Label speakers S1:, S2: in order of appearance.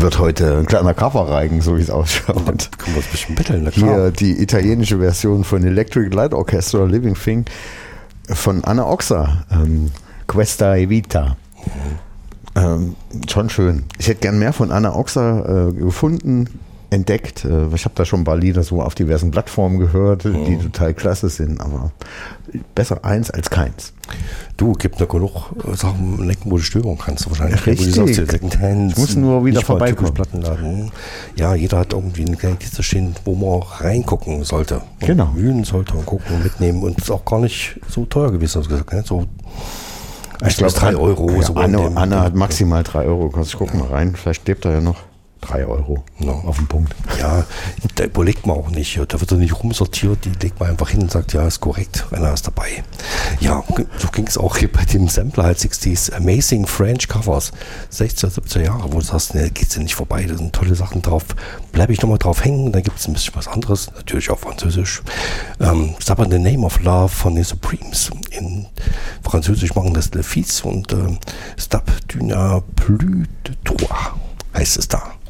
S1: Wird heute ein kleiner Coverreigen, so wie es ausschaut.
S2: Können wir uns ein bisschen betteln, na klar.
S1: Hier die italienische Version von Electric Light Orchestra, Living Thing, von Anna Oxa, Questa e Vita. Schon schön. Ich hätte gern mehr von Anna Oxa gefunden, entdeckt. Ich habe da schon ein paar Lieder so auf diversen Plattformen gehört, die total klasse sind, aber besser eins als keins.
S2: Du, gibt noch genug Sachen, wo du stöbern kannst. Wahrscheinlich.
S1: Richtig. Ich muss nur wieder vorbeikommen.
S2: Plattenladen. Ja, jeder hat irgendwie eine kleine Kiste stehen, wo man reingucken sollte.
S1: Genau.
S2: Wühlen sollte und gucken, mitnehmen. Und es ist auch gar nicht so teuer gewesen, hast du gesagt. Ne? So,
S1: ich glaube
S2: 3 Euro.
S1: Ja,
S2: so
S1: Anna hat maximal 3 Euro gekostet. Ich gucke mal rein, vielleicht lebt er ja noch. 3 Euro auf den Punkt.
S2: Ja, da überlegt man auch nicht. Da wird er nicht rumsortiert. Die legt man einfach hin und sagt, ja, ist korrekt. Einer ist dabei. Ja, so ging es auch hier bei dem Sampler halt 60s. Amazing French Covers. 60er, 70er Jahre, wo du sagst, ne, geht's dir nicht vorbei. Da sind tolle Sachen drauf. Bleibe ich nochmal drauf hängen. Dann gibt es ein bisschen was anderes. Natürlich auch Französisch. Ist aber The Name of Love von den Supremes. In Französisch machen das Le Fils und Stab du n'as plus de toi heißt es da.